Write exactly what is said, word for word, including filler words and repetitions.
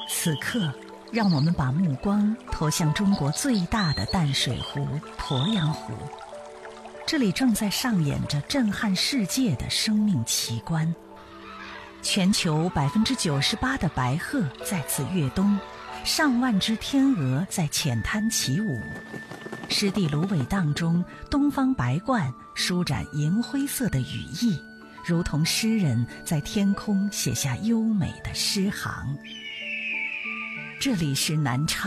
此刻，让我们把目光投向中国最大的淡水湖鄱阳湖。这里正在上演着震撼世界的生命奇观。全球百分之九十八的白鹤在此跃冬，上万只天鹅在浅滩起舞。湿地芦苇荡中，东方白鹳舒展银灰色的羽翼，如同诗人在天空写下优美的诗行。这里是南昌。